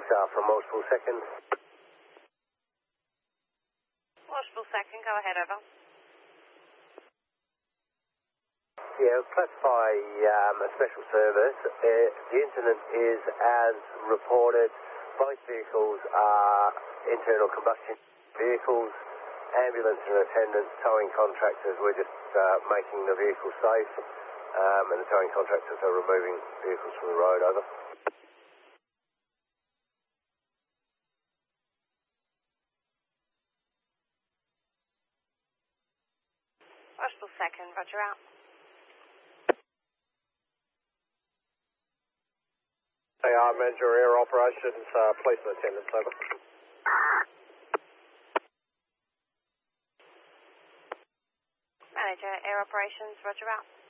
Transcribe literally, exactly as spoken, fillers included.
uh, from multiple seconds. Multiple second, go ahead, over. Yeah, classify um, a special service. Uh, the incident is as reported. Both vehicles are internal combustion vehicles. Ambulance and attendants, towing contractors, we're just uh, making the vehicle safe, um, and the towing contractors are removing vehicles from the road, over. Multiple second, roger out. A R Manager, Air Operations, uh, police and attendants, over. Manager, Air Operations, roger out.